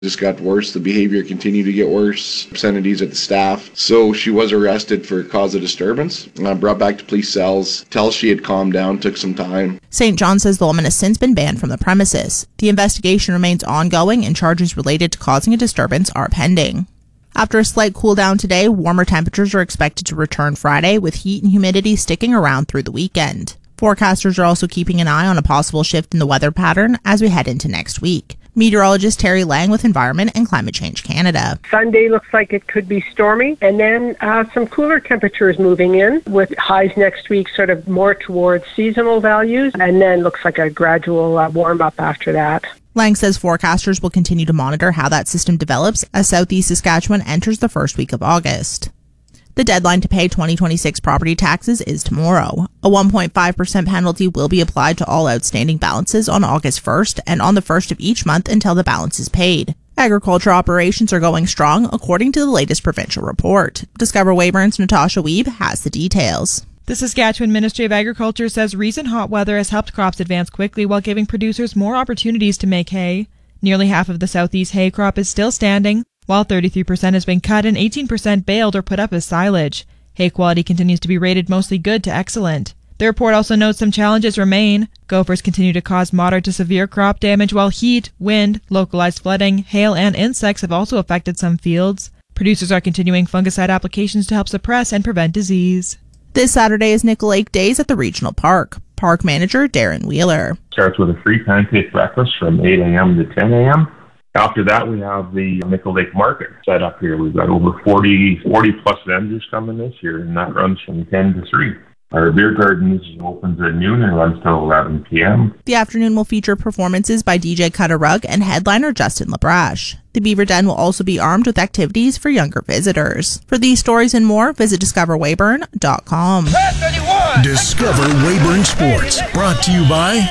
Just got worse. The behavior continued to get worse. Obscenities at the staff. So she was arrested for cause of disturbance. Brought back to police cells. Till she had calmed down. Took some time. St. John says the woman has since been banned from the premises. The investigation remains ongoing and charges related to causing a disturbance are pending. After a slight cool down today, warmer temperatures are expected to return Friday, with heat and humidity sticking around through the weekend. Forecasters are also keeping an eye on a possible shift in the weather pattern as we head into next week. Meteorologist Terry Lang with Environment and Climate Change Canada. Sunday looks like it could be stormy, and then some cooler temperatures moving in, with highs next week sort of more towards seasonal values, and then looks like a gradual warm-up after that. Lang says forecasters will continue to monitor how that system develops as southeast Saskatchewan enters the first week of August. The deadline to pay 2026 property taxes is tomorrow. A 1.5% penalty will be applied to all outstanding balances on August 1st and on the 1st of each month until the balance is paid. Agriculture operations are going strong, according to the latest provincial report. Discover Weyburn's Natasha Weeb has the details. The Saskatchewan Ministry of Agriculture says recent hot weather has helped crops advance quickly while giving producers more opportunities to make hay. Nearly half of the southeast hay crop is still standing, while 33% has been cut and 18% baled or put up as silage. Hay quality continues to be rated mostly good to excellent. The report also notes some challenges remain. Gophers continue to cause moderate to severe crop damage, while heat, wind, localized flooding, hail, and insects have also affected some fields. Producers are continuing fungicide applications to help suppress and prevent disease. This Saturday is Nickel Lake Days at the Regional Park. Park Manager Darren Wheeler. Starts with a free pancake breakfast from 8 a.m. to 10 a.m. After that, we have the Nickel Lake Market set up here. We've got over 40 plus vendors coming this year, and that runs from 10 to 3. Our beer garden opens at noon and runs till 11 p.m. The afternoon will feature performances by DJ Cut a Rug and headliner Justin LaBrache. The Beaver Den will also be armed with activities for younger visitors. For these stories and more, visit discoverweyburn.com. Discover Weyburn Sports, brought to you by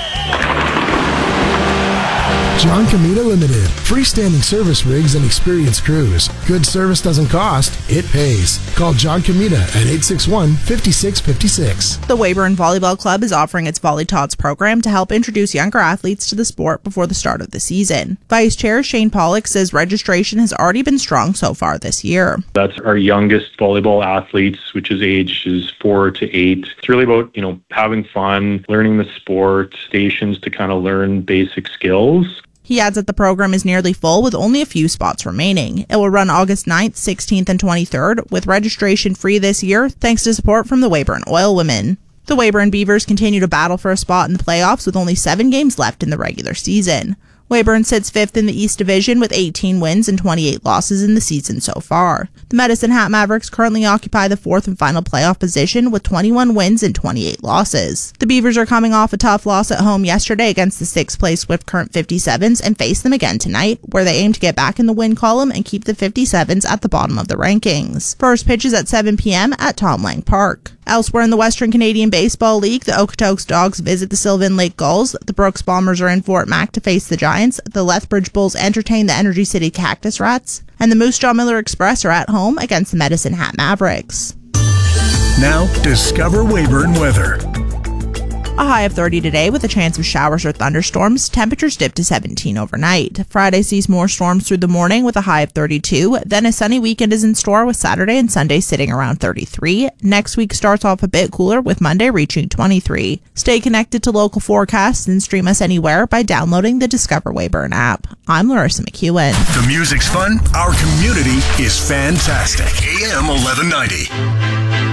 John Comita Limited. Freestanding service rigs and experienced crews. Good service doesn't cost, it pays. Call John Comita at 861-5656. The Weyburn Volleyball Club is offering its Volley Tots program to help introduce younger athletes to the sport before the start of the season. Vice Chair Shane Pollock says registration has already been strong so far this year. That's our youngest volleyball athletes, which is ages 4 to 8. It's really about, having fun, learning the sport, stations to kind of learn basic skills. He adds that the program is nearly full with only a few spots remaining. It will run August 9th, 16th, and 23rd, with registration free this year thanks to support from the Weyburn Oil Women. The Weyburn Beavers continue to battle for a spot in the playoffs with only 7 games left in the regular season. Weyburn sits 5th in the East Division with 18 wins and 28 losses in the season so far. The Medicine Hat Mavericks currently occupy the 4th and final playoff position with 21 wins and 28 losses. The Beavers are coming off a tough loss at home yesterday against the 6th place Swift Current 57s and face them again tonight, where they aim to get back in the win column and keep the 57s at the bottom of the rankings. First pitch is at 7 p.m. at Tom Lang Park. Elsewhere in the Western Canadian Baseball League, the Okotoks Dogs visit the Sylvan Lake Gulls, the Brooks Bombers are in Fort Mac to face the Giants, the Lethbridge Bulls entertain the Energy City Cactus Rats, and the Moose Jaw Miller Express are at home against the Medicine Hat Mavericks. Now, discover Weyburn weather. A high of 30 today with a chance of showers or thunderstorms. Temperatures dip to 17 overnight. Friday sees more storms through the morning with a high of 32. Then a sunny weekend is in store with Saturday and Sunday sitting around 33. Next week starts off a bit cooler with Monday reaching 23. Stay connected to local forecasts and stream us anywhere by downloading the Discover Weyburn app. I'm Larissa McEwen. The music's fun. Our community is fantastic. AM 1190.